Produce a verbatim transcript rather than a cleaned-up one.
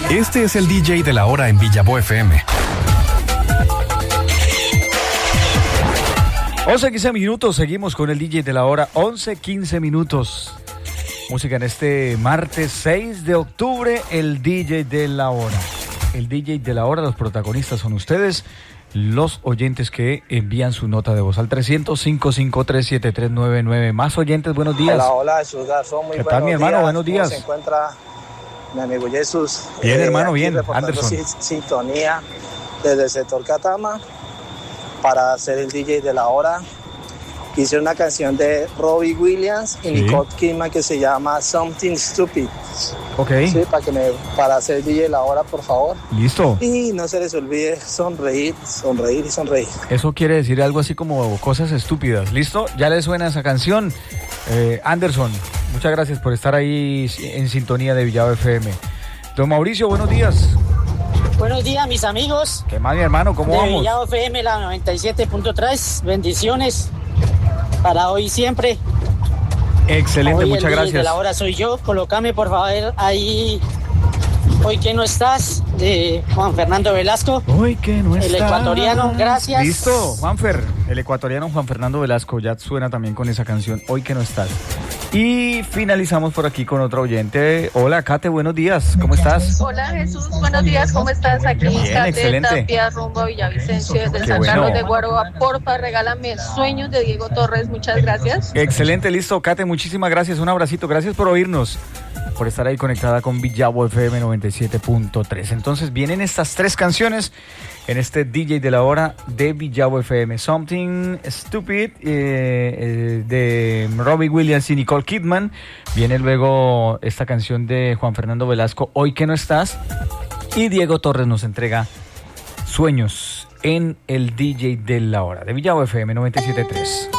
Este es el D J de la hora en Villavo F M. once quince minutos, seguimos con el D J de la hora, once quince minutos. Música en este martes seis de octubre, el D J de la hora. El D J de la hora, los protagonistas son ustedes, los oyentes que envían su nota de voz al trescientos, cinco cinco tres, siete tres nueve nueve. Más oyentes, buenos días. Hola, hola, Jesús Garzón, muy ¿Qué buenos tal, mi hermano? días. Buenos días. ¿Cómo se encuentra mi amigo Jesús? Bien, eh, hermano, aquí bien. reportando Anderson. sin- sintonía desde el sector Catama para hacer el D J de la hora. Hice una canción de Robbie Williams y Sí. Nicole Kidman que se llama Something Stupid. Ok, Sí, para que me para hacer el D J de la hora, por favor. listo. Y no se les olvide sonreír, sonreír y sonreír. Eso quiere decir algo así como cosas estúpidas. ¿Listo? Ya le suena esa canción. Eh, Anderson, muchas gracias por estar ahí en sintonía de Villavo F M. Don Mauricio, buenos días. Buenos días, mis amigos. ¿Qué más, mi hermano? ¿Cómo de vamos? Villavo F M, la noventa y siete punto tres. Bendiciones para hoy y siempre. Excelente, Hoy muchas el D J gracias. de la hora soy yo. Colócame, por favor, ahí. Hoy que no estás, de Juan Fernando Velasco. Hoy que no El estás. ecuatoriano, gracias. Listo, Juanfer, el ecuatoriano Juan Fernando Velasco ya suena también con esa canción, Hoy que no estás. Y finalizamos por aquí con otro oyente. Hola, Kate, buenos días, ¿cómo estás? Hola Jesús, buenos días, ¿cómo estás? Aquí Bien, Kate excelente. Tapia, rumbo a Villavicencio, desde Qué San bueno. Carlos de Guaroa. Porfa, regálame Sueños de Diego Torres, muchas gracias. Excelente, listo, Kate, muchísimas gracias, un abracito, gracias por oírnos, por estar ahí conectada con Villavo F M noventa y siete punto tres. Entonces vienen estas tres canciones en este D J de la hora de Villavo F M. Something Stupid, eh, eh, de Robbie Williams y Nicole Kidman. Viene luego esta canción de Juan Fernando Velasco, Hoy que no estás. Y Diego Torres nos entrega Sueños en el D J de la hora de Villavo F M noventa y siete punto tres.